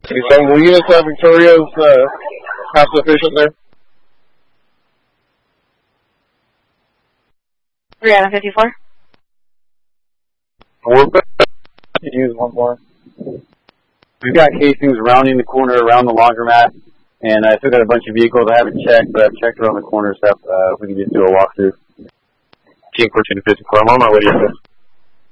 Will units have Victoria's house sufficient there? Brianna 54. We're going to use one more. We've got casings rounding the corner around the laundromat, and I still got a bunch of vehicles I haven't checked, but I've checked around the corner stuff. We can just do a walkthrough. Team 14 to 54. I'm on my way to you.